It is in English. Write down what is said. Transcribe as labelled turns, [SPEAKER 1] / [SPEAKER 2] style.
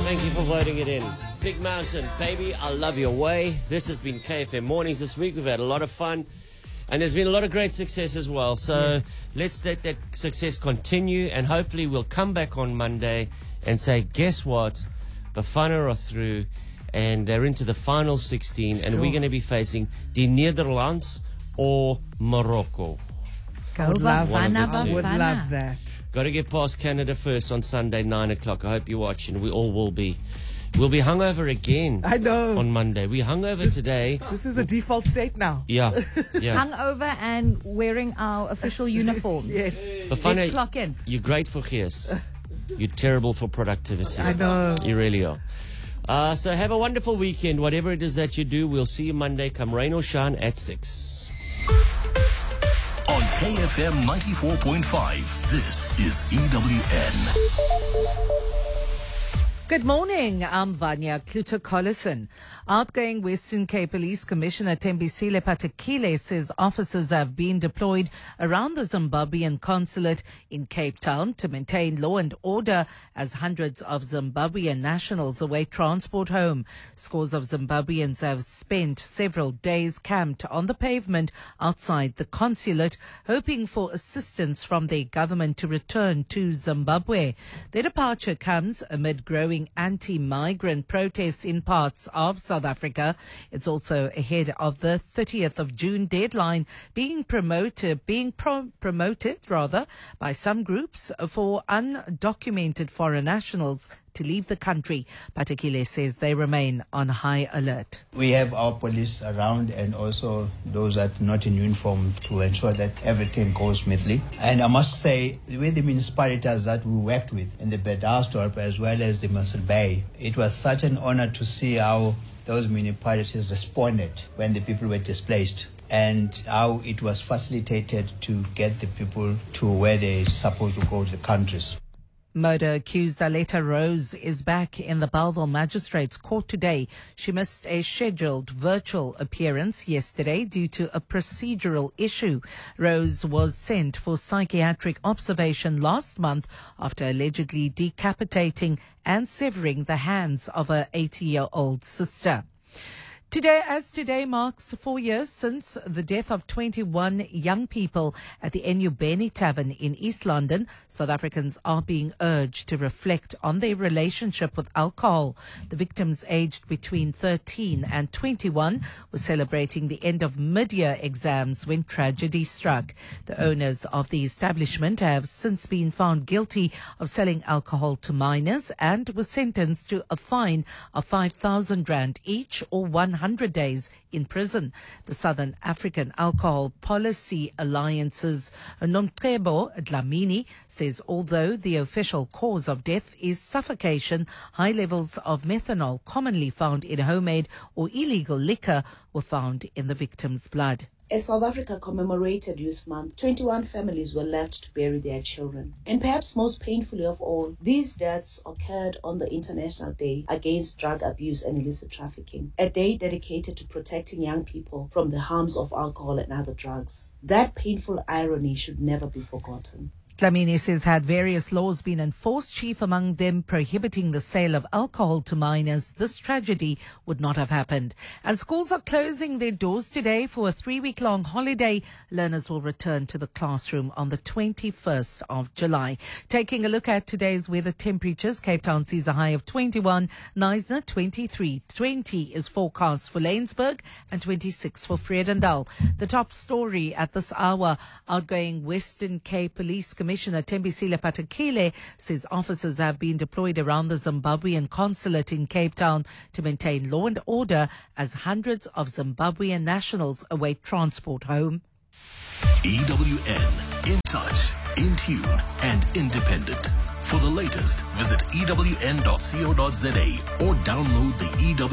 [SPEAKER 1] Thank you for voting it in. Big Mountain, baby, I love your way. This has been KFM Mornings this week. We've had a lot of fun. And there's been a lot of great success as well. So let's let that success continue. And hopefully we'll come back on Monday and say, guess what? Bafana are through. And they're into the final 16. And we're going to be facing the Netherlands or Morocco.
[SPEAKER 2] I would love that.
[SPEAKER 1] Got to get past Canada first on Sunday, 9 o'clock. I hope you're watching. We all will be. We'll be hungover again.
[SPEAKER 2] I know.
[SPEAKER 1] On Monday. We hungover today.
[SPEAKER 2] This is the default state now.
[SPEAKER 1] Yeah.
[SPEAKER 3] Hungover and wearing our official uniforms.
[SPEAKER 2] Yes.
[SPEAKER 3] Let's clock in.
[SPEAKER 1] You're great for gears. You're terrible for productivity.
[SPEAKER 2] I know.
[SPEAKER 1] You really are. So have a wonderful weekend. Whatever it is that you do, we'll see you Monday, come rain or shine, at 6.
[SPEAKER 4] On KFM 94.5, this is EWN.
[SPEAKER 5] Good morning, I'm Vanya Kluter-Collison. Outgoing Western Cape Police Commissioner Thembisile Patekile says officers have been deployed around the Zimbabwean consulate in Cape Town to maintain law and order as hundreds of Zimbabwean nationals await transport home. Scores of Zimbabweans have spent several days camped on the pavement outside the consulate, hoping for assistance from their government to return to Zimbabwe. Their departure comes amid growing anti-migrant protests in parts of South Africa. It's also ahead of the 30th of June deadline being promoted by some groups for undocumented foreign nationals to leave the country. Patekile says they remain on high alert.
[SPEAKER 6] We have our police around and also those that are not in uniform to ensure that everything goes smoothly. And I must say, with the municipalities that we worked with in the Bedasdorp as well as the Muscle Bay, it was such an honor to see how those municipalities responded when the people were displaced, and how it was facilitated to get the people to where they're supposed to go to the countries.
[SPEAKER 5] Murder accused Aletta Rose is back in the Bellville Magistrates Court today. She missed a scheduled virtual appearance yesterday due to a procedural issue. Rose was sent for psychiatric observation last month after allegedly decapitating and severing the hands of her 80-year-old sister. Today marks 4 years since the death of 21 young people at the Enyobeni Tavern in East London. South Africans are being urged to reflect on their relationship with alcohol. The victims, aged between 13 and 21, were celebrating the end of mid-year exams when tragedy struck. The owners of the establishment have since been found guilty of selling alcohol to minors and were sentenced to a fine of 5,000 rand each or 100 days in prison. The Southern African Alcohol Policy Alliance's Nomcebo Dlamini says although the official cause of death is suffocation, high levels of methanol commonly found in homemade or illegal liquor were found in the victim's blood.
[SPEAKER 7] As South Africa commemorated Youth Month, 21 families were left to bury their children. And perhaps most painfully of all, these deaths occurred on the International Day Against Drug Abuse and Illicit Trafficking, a day dedicated to protecting young people from the harms of alcohol and other drugs. That painful irony should never be forgotten.
[SPEAKER 5] Dlamini says had various laws been enforced, chief among them prohibiting the sale of alcohol to minors, this tragedy would not have happened. And schools are closing their doors today for a 3-week-long holiday. Learners will return to the classroom on the 21st of July. Taking a look at today's weather temperatures, Cape Town sees a high of 21, Knysna 23, 20 is forecast for Laingsburg and 26 for Vredendal. The top story at this hour, outgoing Western Cape Police Commissioner Thembisile Patekile says officers have been deployed around the Zimbabwean consulate in Cape Town to maintain law and order as hundreds of Zimbabwean nationals await transport home.
[SPEAKER 4] EWN, in touch, in tune, and independent. For the latest, visit ewn.co.za or download the EWN